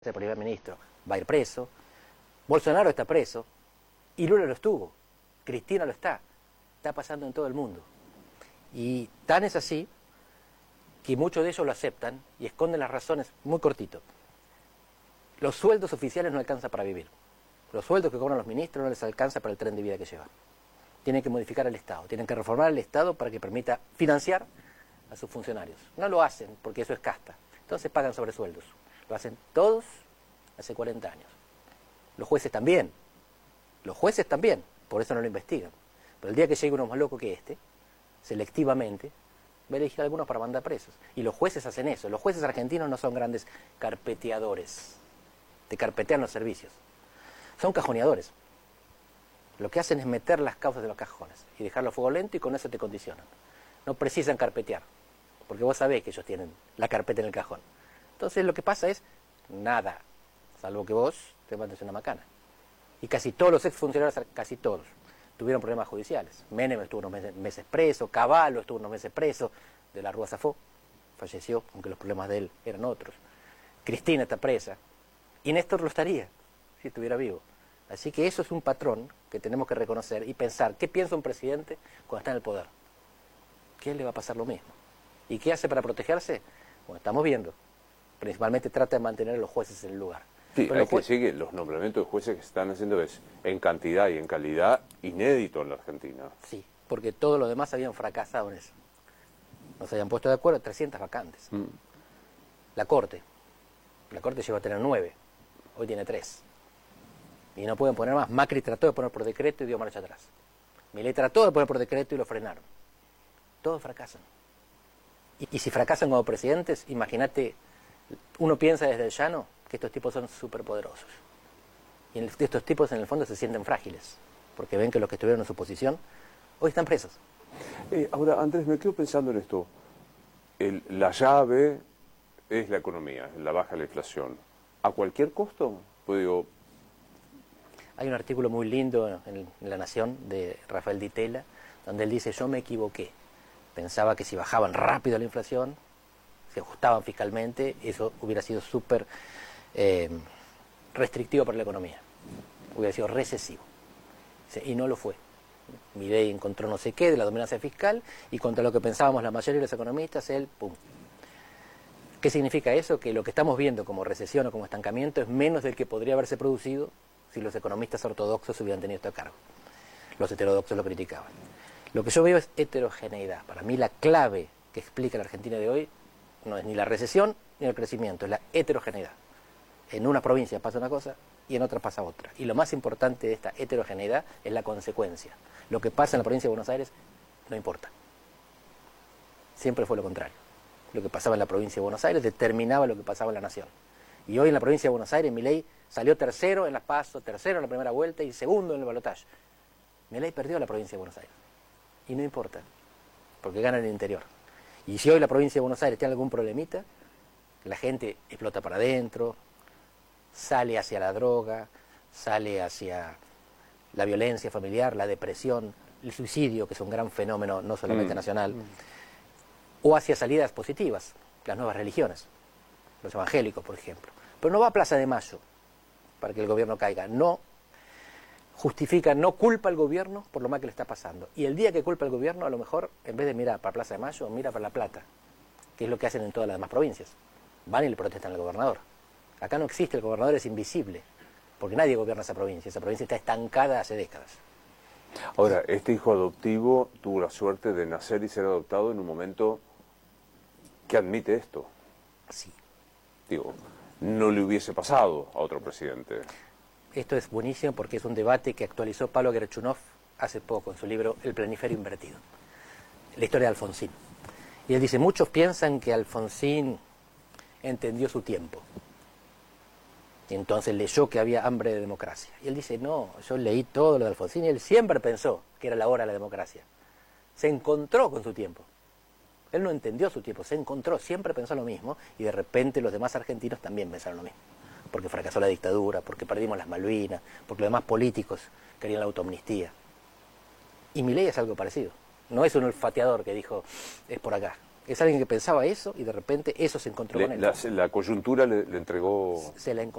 el primer ministro, va a ir preso, Bolsonaro está preso, y Lula lo estuvo, Cristina lo está pasando en todo el mundo. Y tan es así que muchos de ellos lo aceptan y esconden las razones, muy cortito. Los sueldos oficiales no alcanzan para vivir. Los sueldos que cobran los ministros no les alcanza para el tren de vida que llevan. Tienen que modificar el Estado, tienen que reformar el Estado para que permita financiar a sus funcionarios. No lo hacen porque eso es casta. Entonces pagan sobresueldos. Lo hacen todos hace 40 años. Los jueces también. Los jueces también. Por eso no lo investigan. Pero el día que llegue uno más loco que este, selectivamente, va a elegir a algunos para mandar presos. Y los jueces hacen eso. Los jueces argentinos no son grandes carpeteadores. Te carpetean los servicios. Son cajoneadores. Lo que hacen es meter las causas de los cajones y dejarlo a fuego lento y con eso te condicionan. No precisan carpetear, porque vos sabés que ellos tienen la carpeta en el cajón. Entonces lo que pasa es nada, salvo que vos te mandes una macana. Y casi todos los exfuncionarios, casi todos, tuvieron problemas judiciales. Menem estuvo unos meses preso, Cavallo estuvo unos meses preso, de la Rúa zafó, falleció, aunque los problemas de él eran otros. Cristina está presa, y Néstor lo estaría, si estuviera vivo. Así que eso es un patrón que tenemos que reconocer y pensar, ¿qué piensa un presidente cuando está en el poder? ¿Qué le va a pasar lo mismo? ¿Y qué hace para protegerse? Bueno, estamos viendo. Principalmente trata de mantener a los jueces en el lugar. Sí, hay que decir que los nombramientos de jueces que se están haciendo es en cantidad y en calidad inédito en la Argentina. Sí, porque todos los demás habían fracasado en eso. No se habían puesto de acuerdo, 300 vacantes. La Corte llegó a tener 9, hoy tiene 3. Y no pueden poner más. Macri trató de poner por decreto y dio marcha atrás. Milei trató de poner por decreto y lo frenaron. Todos fracasan. Y si fracasan como presidentes, imagínate, uno piensa desde el llano que estos tipos son superpoderosos. Y estos tipos en el fondo se sienten frágiles, porque ven que los que estuvieron en su posición hoy están presos. Ahora, Andrés, me quedo pensando en esto. La llave es la economía, la baja de la inflación. ¿A cualquier costo? Pues digo, hay un artículo muy lindo en La Nación de Rafael Di Tella, donde él dice, yo me equivoqué. Pensaba que si bajaban rápido la inflación, se ajustaban fiscalmente, eso hubiera sido súper restrictivo para la economía. Hubiera sido recesivo. Y no lo fue. Milei encontró no sé qué de la dominancia fiscal y contra lo que pensábamos la mayoría de los economistas, él, ¡pum! ¿Qué significa eso? Que lo que estamos viendo como recesión o como estancamiento es menos del que podría haberse producido si los economistas ortodoxos hubieran tenido esto a cargo. Los heterodoxos lo criticaban. Lo que yo veo es heterogeneidad. Para mí la clave que explica la Argentina de hoy no es ni la recesión ni el crecimiento, es la heterogeneidad. En una provincia pasa una cosa y en otra pasa otra. Y lo más importante de esta heterogeneidad es la consecuencia. Lo que pasa en la provincia de Buenos Aires no importa. Siempre fue lo contrario. Lo que pasaba en la provincia de Buenos Aires determinaba lo que pasaba en la nación. Y hoy en la provincia de Buenos Aires, Milei salió tercero en las PASO, tercero en la primera vuelta y segundo en el balotaje. Milei perdió la provincia de Buenos Aires. Y no importa, porque gana en el interior. Y si hoy la provincia de Buenos Aires tiene algún problemita, la gente explota para adentro, sale hacia la droga, sale hacia la violencia familiar, la depresión, el suicidio, que es un gran fenómeno no solamente nacional, o hacia salidas positivas, las nuevas religiones, los evangélicos, por ejemplo. Pero no va a Plaza de Mayo para que el gobierno caiga, no justifica, no culpa al gobierno por lo mal que le está pasando. Y el día que culpa al gobierno, a lo mejor, en vez de mirar para Plaza de Mayo, mira para La Plata, que es lo que hacen en todas las demás provincias. Van y le protestan al gobernador. Acá no existe, el gobernador es invisible, porque nadie gobierna esa provincia está estancada hace décadas. Ahora, este hijo adoptivo tuvo la suerte de nacer y ser adoptado en un momento que admite esto. Sí. Digo, no le hubiese pasado a otro presidente. Esto es buenísimo porque es un debate que actualizó Pablo Gerechunov hace poco en su libro El planiferio invertido, la historia de Alfonsín. Y él dice, muchos piensan que Alfonsín entendió su tiempo. Y entonces leyó que había hambre de democracia. Y él dice, no, yo leí todo lo de Alfonsín y él siempre pensó que era la hora de la democracia. Se encontró con su tiempo. Él no entendió su tiempo, se encontró, siempre pensó lo mismo y de repente los demás argentinos también pensaron lo mismo. Porque fracasó la dictadura, porque perdimos las Malvinas, porque los demás políticos querían la autoamnistía. Y Milei es algo parecido. No es un olfateador que dijo, es por acá. Es alguien que pensaba eso y de repente eso se encontró con él. La coyuntura le entregó... Se la